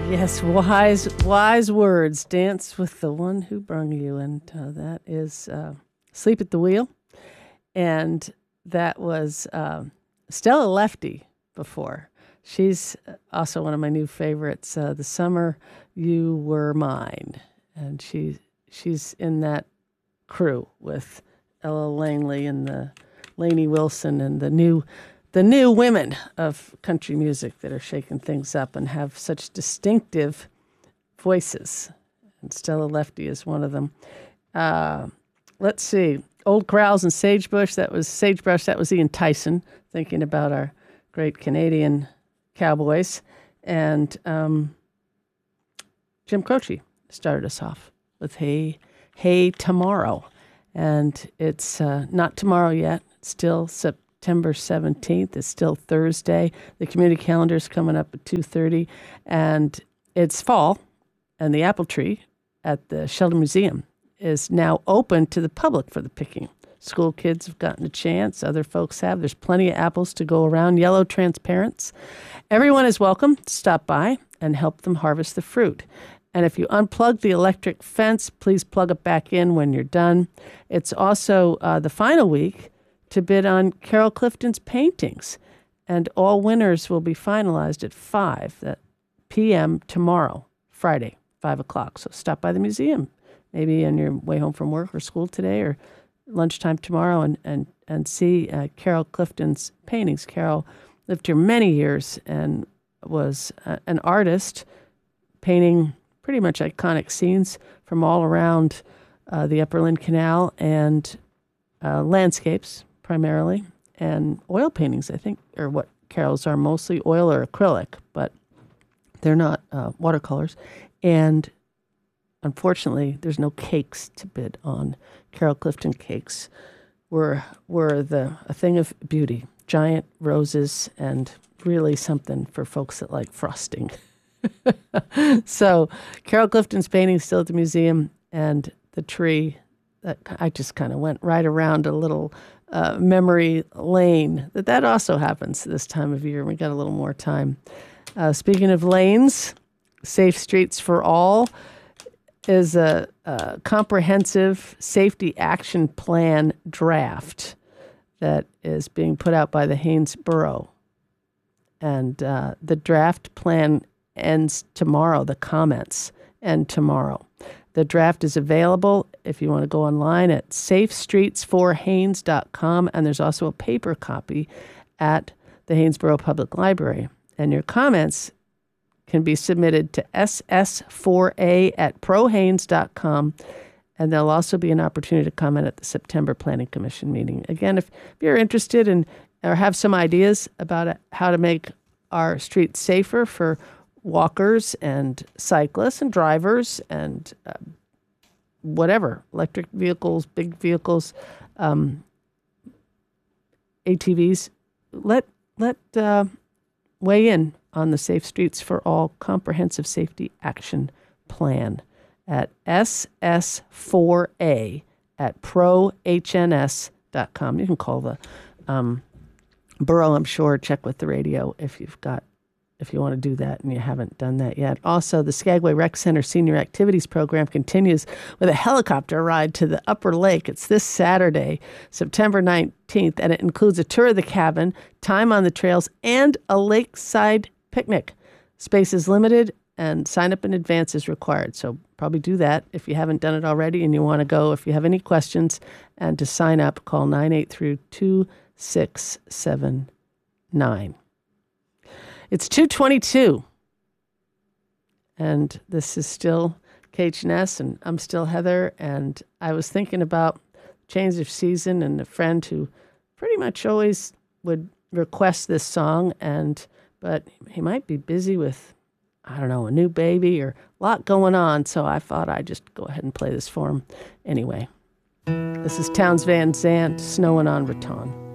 Yes, wise words. Dance with the one who brung you. And that is Sleep at the Wheel. And that was Stella Lefty before. She's also one of my new favorites. The Summer You Were Mine. And she's in that crew with Ella Langley and the Lainey Wilson and the new women of country music that are shaking things up and have such distinctive voices. And Stella Lefty is one of them. Let's see. Old Corrals and Sagebrush. That was Ian Tyson, thinking about our great Canadian cowboys. And Jim Croce started us off with Hey, Hey Tomorrow. And it's not tomorrow yet. It's still September 17th. It's still Thursday. The community calendar is coming up at 2:30. And it's fall, and the apple tree at the Sheldon Museum is now open to the public for the picking. School kids have gotten a chance. Other folks have. There's plenty of apples to go around, yellow transparents. Everyone is welcome to stop by and help them harvest the fruit. And if you unplug the electric fence, please plug it back in when you're done. It's also the final week to bid on Carol Clifton's paintings. And all winners will be finalized at 5 p.m. tomorrow, Friday, 5 o'clock. So stop by the museum, maybe on your way home from work or school today or lunchtime tomorrow and see Carol Clifton's paintings. Carol lived here many years and was an artist painting pretty much iconic scenes from all around the Upper Lynn Canal and landscapes primarily, and oil paintings, I think, are what Carol's are, mostly oil or acrylic, but they're not watercolors. And unfortunately, there's no cakes to bid on. Carol Clifton cakes were a thing of beauty, giant roses, and really something for folks that like frosting. So Carol Clifton's painting still at the museum, and the tree that I just kind of went right around a little memory lane. That also happens this time of year. We got a little more time. Speaking of lanes, Safe Streets for All is a comprehensive safety action plan draft that is being put out by the Haines Borough. And the draft plan ends tomorrow. The comments end tomorrow. The draft is available if you want to go online at safestreets4haines.com, and there's also a paper copy at the Haynesboro Public Library. And your comments can be submitted to ss4a@prohaines.com, and there'll also be an opportunity to comment at the September Planning Commission meeting. Again, if you're interested in or have some ideas about how to make our streets safer for walkers and cyclists and drivers and whatever, electric vehicles, big vehicles, ATVs, let weigh in on the Safe Streets for All Comprehensive Safety Action Plan at ss4a@prohns.com. You can call the borough, I'm sure, check with the radio if you want to do that and you haven't done that yet. Also, the Skagway Rec Center Senior Activities Program continues with a helicopter ride to the Upper Lake. It's this Saturday, September 19th, and it includes a tour of the cabin, time on the trails, and a lakeside picnic. Space is limited and sign up in advance is required. So probably do that if you haven't done it already and you want to go. If you have any questions and to sign up, call 983-2679. It's 2:22, and this is still KHNS, and I'm still Heather, and I was thinking about change of season and a friend who pretty much always would request this song, but he might be busy with, I don't know, a new baby or a lot going on, so I thought I'd just go ahead and play this for him anyway. This is Townes Van Zandt, Snowing on Raton.